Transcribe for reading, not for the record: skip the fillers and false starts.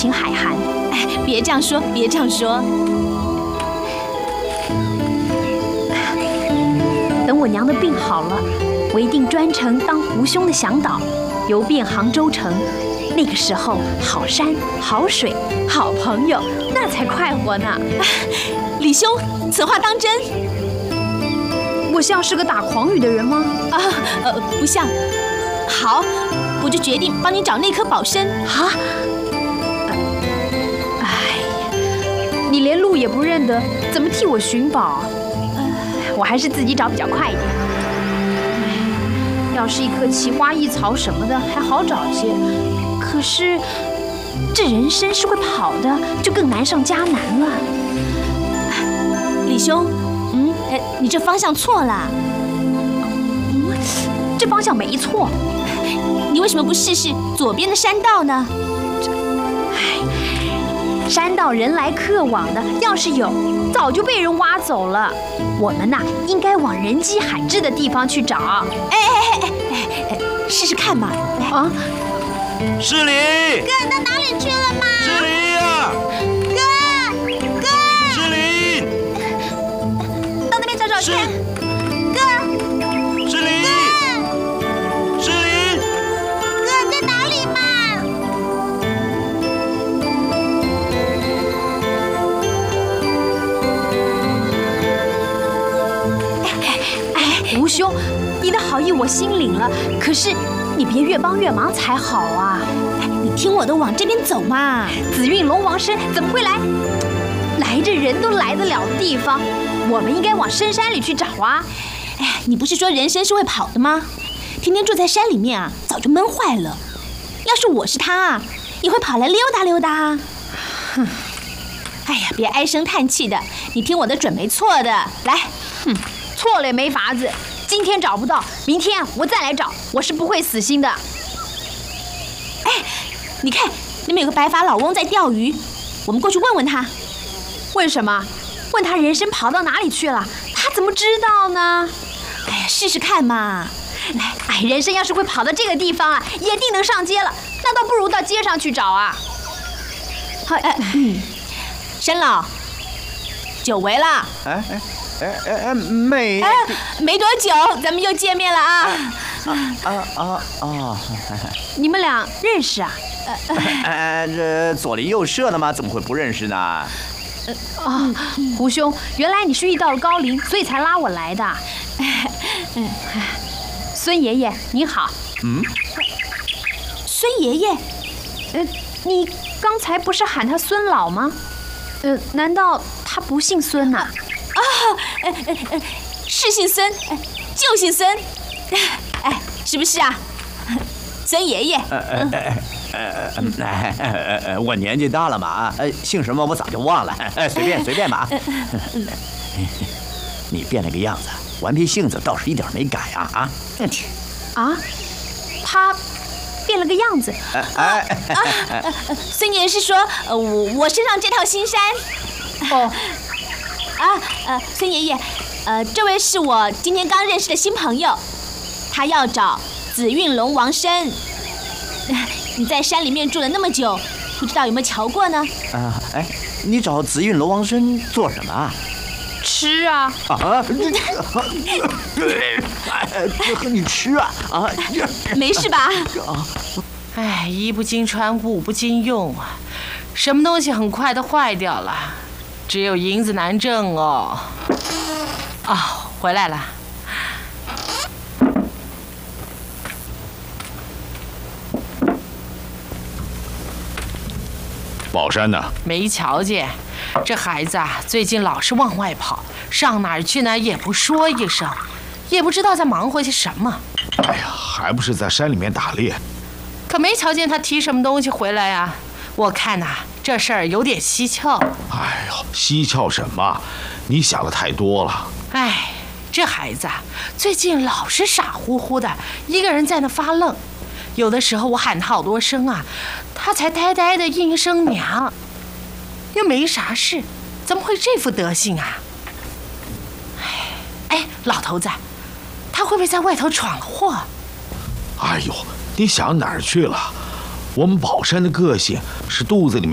请海涵。 哎，别这样说，别这样说。 等我娘的病好了，我一定专程当胡兄的向导，游遍杭州城。那个时候，好山好水好朋友，那才快活呢。 李兄，此话当真？ 我像是个打诳语的人吗？ 不像。好，我就决定帮你找那颗宝参。 啊！哎呀，你连路也不认得，怎么替我寻宝？我还是自己找比较快一点。要是一棵奇花异草什么的，还好找些。可是这人参是会跑的，就更难上加难了。 李兄，你这方向错了。 这方向没错。 你为什么不试试左边的山道呢？ 山道人来客往的，要是有，早就被人挖走了。我们呐，应该往人迹罕至的地方去找。 试试看嘛。 啊， 世林， 哥，到哪里去了吗？ 世林呀， 哥， 世林， 到那边找找看。哥， 世林，世林， 哥在哪里嘛？ 吴兄，你的好意我心领了，可是你别越帮越忙才好啊！ 你听我的，往这边走嘛。 紫韵龙王参怎么会来这人都来得了的地方？我们应该往深山里去找啊！ 你不是说人参是会跑的吗？天天住在山里面啊，早就闷坏了。要是我是他啊，也会跑来溜达溜达。哼，哎呀，别唉声叹气的，你听我的准没错的。来， 错了也没法子，今天找不到，明天我再来找，我是不会死心的。 你看那边有个白发老翁在钓鱼，我们过去问问他。 问什么？问他人参跑到哪里去了？他怎么知道呢？ 试试看嘛。 人参要是会跑到这个地方啊，也定能上街了。那倒不如到街上去找啊。 申老，久违了。没多久，咱们又见面了啊！ 你们俩认识啊？ 这左邻右舍的吗？怎么会不认识呢？ 胡兄，原来你是遇到了高龄，所以才拉我来的。孙爷爷您好。 孙爷爷， 你刚才不是喊他孙老吗？难道他不姓孙呐？ 是姓孙，就姓孙，是不是啊？孙爷爷。 我年纪大了嘛，姓什么我早就忘了，随便吧。你变了个样子，顽皮性子倒是一点没改啊！ 他变了个样子。 孙爷爷是说，我身上这套新衫。孙爷爷，这位是我今天刚认识的新朋友，他要找紫韵龙王参。你在山里面住了那么久，不知道有没有瞧过呢？ 你找紫韵龙王参做什么啊？ 吃啊！ 你吃啊？ 没事吧？ 衣不经穿，物不经用啊，什么东西很快都坏掉了，只有银子难挣哦。回来了。 宝山呢？ 没瞧见，这孩子啊，最近老是往外跑，上哪儿去呢也不说一声，也不知道在忙活些什么。 哎呀，还不是在山里面打猎。 可没瞧见他提什么东西回来呀？我看呐，这事儿有点蹊跷。 哎呦，蹊跷什么？你想的太多了。 这孩子啊，最近老是傻乎乎的，一个人在那发愣。有的时候我喊他好多声啊，他才呆呆的应一声娘，又没啥事，怎么会这副德行啊？老头子，他会不会在外头闯了祸？ 哎呦，你想哪儿去了？我们宝山的个性是肚子里面